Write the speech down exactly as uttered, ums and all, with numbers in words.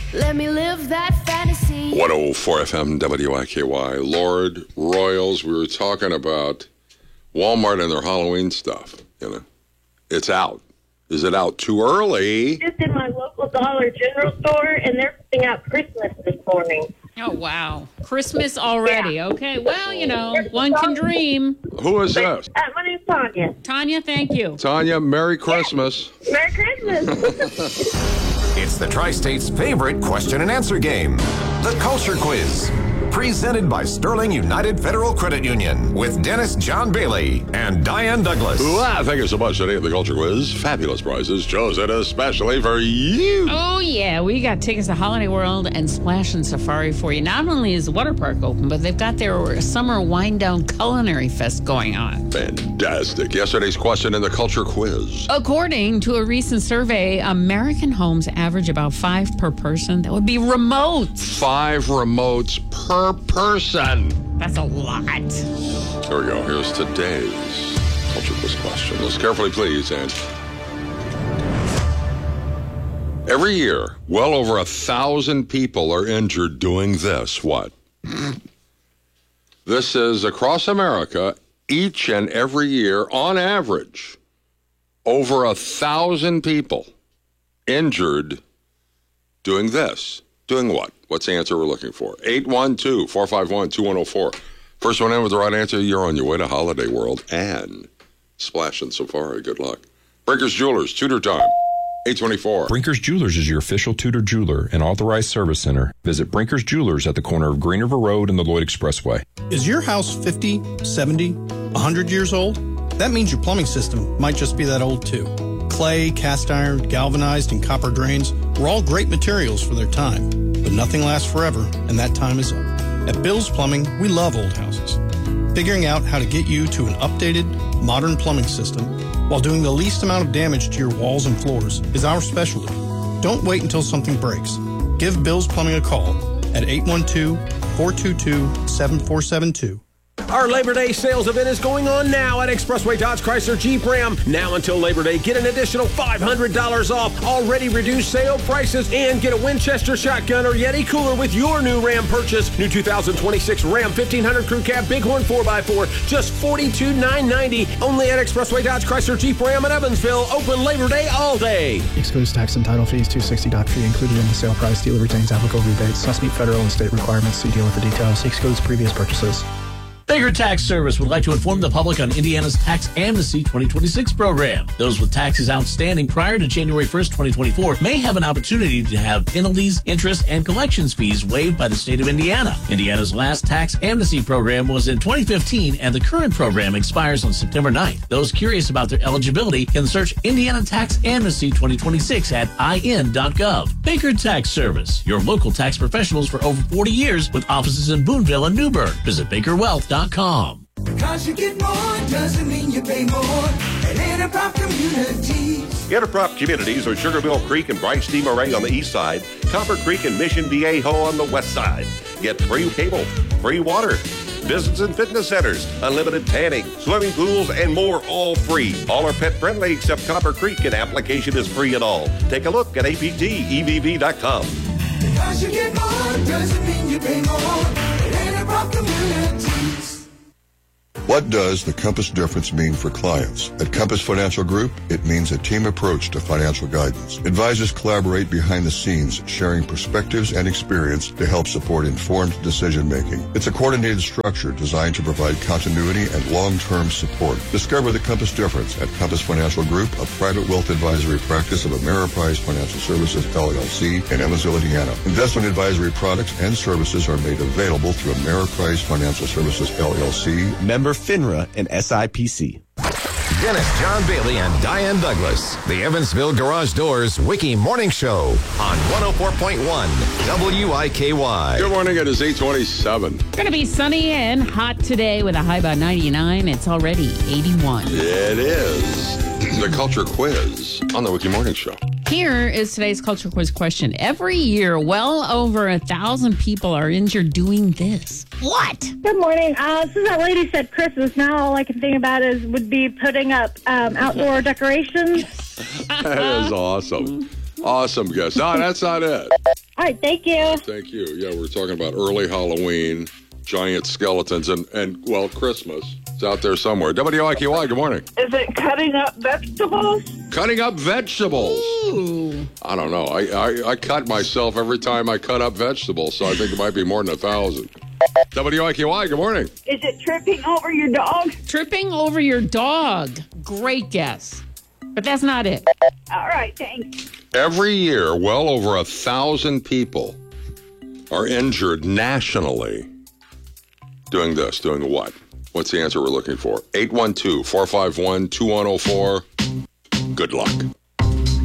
Let me live that fantasy. one oh four F M W I K Y. Lord Royals, we were talking about Walmart and their Halloween stuff. You know, it's out. Is it out too early? Just in my local Dollar General store, and they're putting out Christmas this morning. Oh, wow. Christmas already. Yeah. Okay. Well, you know, one can dream. Who is this? Uh, my name's Tanya. Tanya, thank you. Tanya, Merry Christmas. Yeah. Merry Christmas. It's the Tri-State's favorite question and answer game, the Culture Quiz. Presented by Sterling United Federal Credit Union with Dennis John Bailey and Diane Douglas. Wow, thank you so much today at the Culture Quiz. Fabulous prizes chosen especially for you. Oh, yeah. We got tickets to Holiday World and Splash and Safari for you. Not only is the water park open, but they've got their summer wind-down culinary fest going on. Fantastic. Yesterday's question in the Culture Quiz. According to a recent survey, American homes average about five per person. That would be remotes. Five remotes per person. That's a lot. There we go. Here's today's Culture Quiz question. Listen carefully, please. And every year, well over a thousand people are injured doing this. What? This is across America, each and every year, on average, over a thousand people injured doing this. Doing what? What's the answer we're looking for? eight one two, four five one, two one oh four. First one in with the right answer, you're on your way to Holiday World and Splash and Safari. Good luck. Brinkers Jewelers, Tudor time, eight twenty-four. Brinkers Jewelers is your official Tudor jeweler and authorized service center. Visit Brinkers Jewelers at the corner of Green River Road and the Lloyd Expressway. Is your house fifty, seventy, one hundred years old? That means your plumbing system might just be that old too. Clay, cast iron, galvanized, and copper drains were all great materials for their time, but nothing lasts forever, and that time is up. At Bill's Plumbing, we love old houses. Figuring out how to get you to an updated, modern plumbing system while doing the least amount of damage to your walls and floors is our specialty. Don't wait until something breaks. Give Bill's Plumbing a call at eight one two, four two two, seven four seven two. Our Labor Day sales event is going on now at Expressway Dodge Chrysler Jeep Ram. Now until Labor Day, get an additional five hundred dollars off already reduced sale prices and get a Winchester shotgun or Yeti cooler with your new Ram purchase. New two thousand twenty-six Ram fifteen hundred Crew Cab Bighorn four by four, just forty-two thousand nine hundred ninety dollars. Only at Expressway Dodge Chrysler Jeep Ram in Evansville. Open Labor Day all day. Excludes tax and title fees. two hundred sixty dollars fee included in the sale price. Dealer retains applicable rebates. Must meet federal and state requirements. See dealer for details. Excludes previous purchases. Baker Tax Service would like to inform the public on Indiana's Tax Amnesty twenty twenty-six program. Those with taxes outstanding prior to January first, twenty twenty-four may have an opportunity to have penalties, interest, and collections fees waived by the state of Indiana. Indiana's last Tax Amnesty program was in twenty fifteen, and the current program expires on September ninth. Those curious about their eligibility can search Indiana Tax Amnesty twenty twenty-six at I N dot gov. Baker Tax Service, your local tax professionals for over forty years with offices in Boonville and Newburgh. Visit baker wealth dot com. Because you get more doesn't mean you pay more at Interprop Communities. Interprop Communities are Sugarmill Creek and Bryce D. Moray on the east side, Copper Creek and Mission Viejo on the west side. Get free cable, free water, business and fitness centers, unlimited tanning, swimming pools, and more, all free. All are pet friendly except Copper Creek, and application is free and all. Take a look at A P T E V V dot com. Because you get more doesn't mean you pay more at Interprop Communities. What does the Compass difference mean for clients? At Compass Financial Group, it means a team approach to financial guidance. Advisors collaborate behind the scenes, sharing perspectives and experience to help support informed decision-making. It's a coordinated structure designed to provide continuity and long-term support. Discover the Compass difference at Compass Financial Group, a private wealth advisory practice of Ameriprise Financial Services, L L C, in Evansville, Indiana. Investment advisory products and services are made available through Ameriprise Financial Services, L L C, member FINRA and S I P C. Dennis John Bailey and Diane Douglas, the Evansville Garage Doors Wiki Morning Show on one oh four point one W I K Y. Good morning. It is eight twenty-seven. Going to be sunny and hot today with a high about ninety-nine. It's already eighty-one. It is the Culture Quiz on the Wiki Morning Show. Here is today's Culture Quiz question. Every year, well over a thousand people are injured doing this. What? Good morning. Uh, since that lady said Christmas, now all I can think about is would be putting up um, outdoor decorations. That is awesome. Awesome guess. No, that's not it. All right, thank you. Thank you. Yeah, we're talking about early Halloween, giant skeletons, and, and well, Christmas. It's out there somewhere. W I Q Y, good morning. Is it cutting up vegetables? Cutting up vegetables. Ooh. I don't know. I, I, I cut myself every time I cut up vegetables, so I think it might be more than a thousand. W I Q Y, good morning. Is it tripping over your dog? Tripping over your dog. Great guess. But that's not it. All right, thanks. Every year, well over a thousand people are injured nationally doing this. Doing what? What's the answer we're looking for? eight one two, four five one, two one zero four. Good luck.